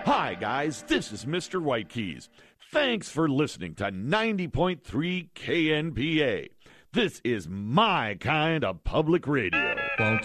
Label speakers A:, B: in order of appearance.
A: Hi, guys. This is Mr. White Keys. Thanks for listening to 90.3 KNPA. This is my kind of public radio.
B: Won't